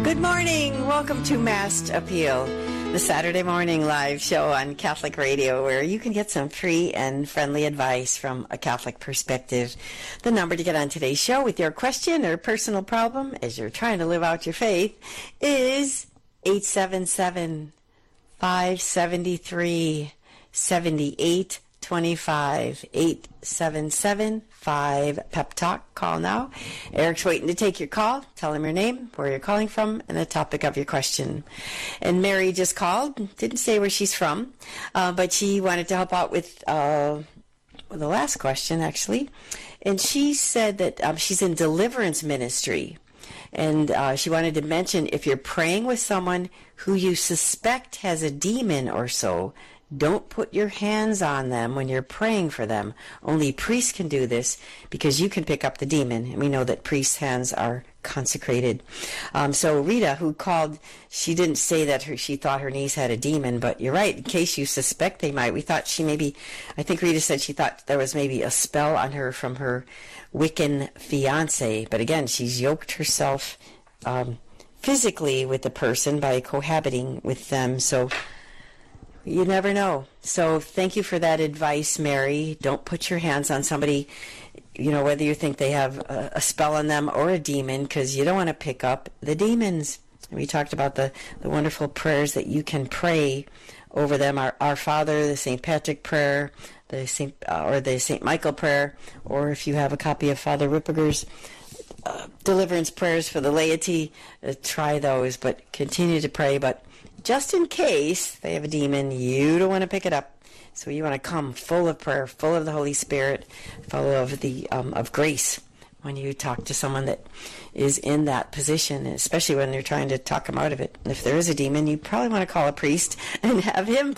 Good morning. Welcome to Mass Appeal, the Saturday morning live show on Catholic Radio where you can get some free and friendly advice from a Catholic perspective. The number to get on today's show with your question or personal problem as you're trying to live out your faith is 877-573-7825. 877-5 Talk. Call now. Eric's waiting to take your call. Tell him your name, where you're calling from, and the topic of your question. And Mary just called. Didn't say where she's from, but she wanted to help out with the last question, actually. And she said that she's in deliverance ministry. And she wanted to mention if you're praying with someone who you suspect has a demon or so, don't put your hands on them when you're praying for them. Only priests can do this because you can pick up the demon. And we know that priests' hands are consecrated. So Rita, who called, she didn't say that she thought her niece had a demon, but you're right, in case you suspect they might. We thought I think Rita said she thought there was maybe a spell on her from her Wiccan fiance. But again, she's yoked herself physically with the person by cohabiting with them. So you never know. So thank you for that advice, Mary. Don't put your hands on somebody, whether you think they have a spell on them or a demon, because you don't want to pick up the demons. We talked about the wonderful prayers that you can pray over them. Our Father, the St. Patrick prayer, the St. Michael prayer, or if you have a copy of Father Ripperger's deliverance prayers for the laity, try those, but continue to pray. But just in case they have a demon, you don't want to pick it up. So you want to come full of prayer, full of the Holy Spirit, full of the of grace when you talk to someone that is in that position, especially when you're trying to talk them out of it. And if there is a demon, you probably want to call a priest and have him